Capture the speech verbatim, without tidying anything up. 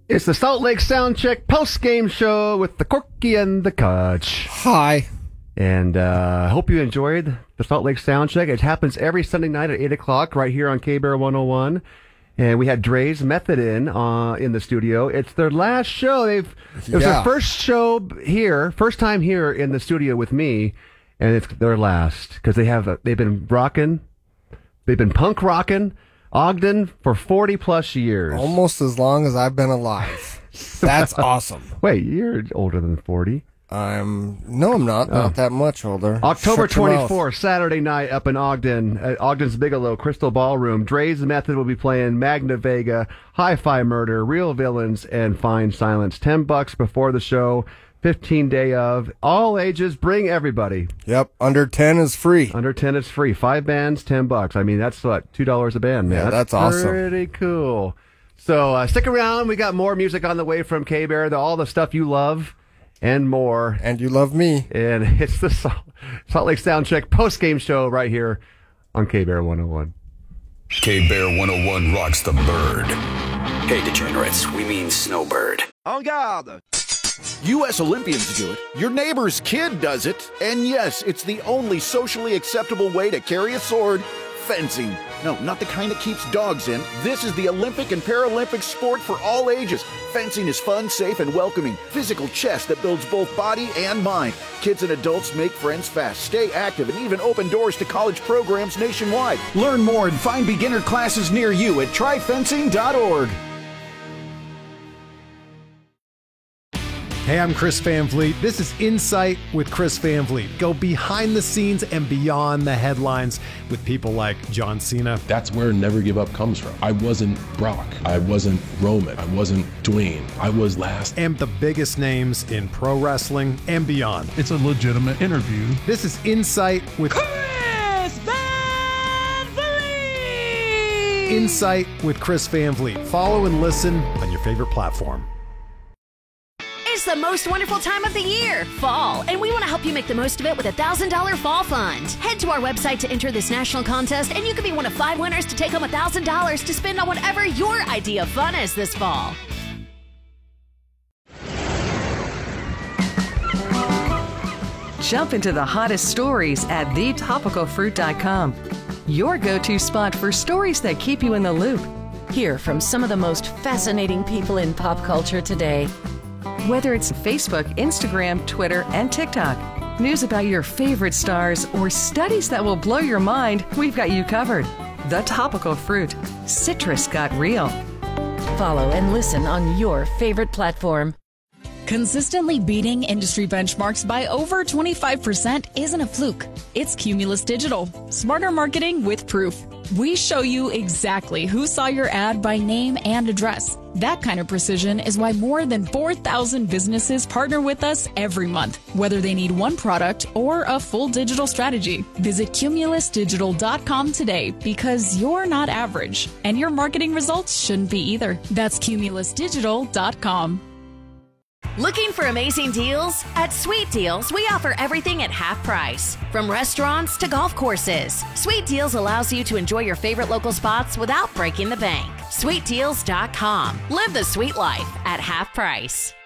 It's the Salt Lake Soundcheck post-game show with the Corky and the Kutch. Hi. And I uh, hope you enjoyed the Salt Lake Soundcheck. It happens every Sunday night at eight o'clock right here on K-Bear one oh one. And we had Dre's Method in uh, in the studio. It's their last show. They've It was Yeah. their first show here, first time here in the studio with me, and it's their last because they have a, they've been rocking, they've been punk rocking Ogden for forty plus years. Almost as long as I've been alive. That's awesome. Wait, you're older than forty. I'm no, I'm not. Not that much older. October Shut your mouth. twenty-fourth, Saturday night up in Ogden, at Ogden's Bigelow Crystal Ballroom. Dre's Method will be playing Magna Vega, Hi-Fi Murder, Real Villains, and Fine Silence. Ten bucks before the show, fifteen day of. All ages, bring everybody. Yep, under ten is free. Under ten is free. Five bands, ten bucks. I mean, that's what, two dollars a band, man. Yeah, that's awesome. Pretty cool. So uh, stick around. We got more music on the way from K-Bear, the, all the stuff you love and more. And you love me. And it's the Salt, Salt Lake Soundcheck post-game show right here on K-Bear one oh one. K-Bear one oh one rocks the bird. Hey, degenerates, we mean snowbird. En garde! U S Olympians do it. Your neighbor's kid does it. And yes, it's the only socially acceptable way to carry a sword. Fencing. No, not the kind that keeps dogs in. This is the Olympic and Paralympic sport for all ages. Fencing is fun, safe, and welcoming. Physical chess that builds both body and mind. Kids and adults make friends fast, stay active, and even open doors to college programs nationwide. Learn more and find beginner classes near you at try fencing dot org. Hey, I'm Chris Van Vliet. This is Insight with Chris Van Vliet. Go behind the scenes and beyond the headlines with people like John Cena. That's where Never Give Up comes from. I wasn't Brock. I wasn't Roman. I wasn't Dwayne. I was last. And the biggest names in pro wrestling and beyond. It's a legitimate interview. This is Insight with Chris Van Vliet. Insight with Chris Van Vliet. Follow and listen on your favorite platform. It's the most wonderful time of the year, fall, and we want to help you make the most of it with a one thousand dollars fall fund. Head to our website to enter this national contest, and you could be one of five winners to take home one thousand dollars to spend on whatever your idea of fun is this fall. Jump into the hottest stories at the topical fruit dot com. Your go-to spot for stories that keep you in the loop. Hear from some of the most fascinating people in pop culture today. Whether it's Facebook, Instagram, Twitter, and TikTok, news about your favorite stars, or studies that will blow your mind, we've got you covered. The Topical Fruit. Citrus got real. Follow and listen on your favorite platform. Consistently beating industry benchmarks by over twenty-five percent isn't a fluke. It's Cumulus Digital. Smarter marketing with proof. We show you exactly who saw your ad by name and address. That kind of precision is why more than four thousand businesses partner with us every month, whether they need one product or a full digital strategy. Visit cumulus digital dot com today because you're not average, and your marketing results shouldn't be either. That's cumulus digital dot com. Looking for amazing deals? At Sweet Deals, we offer everything at half price. From restaurants to golf courses, Sweet Deals allows you to enjoy your favorite local spots without breaking the bank. sweet deals dot com. Live the sweet life at half price.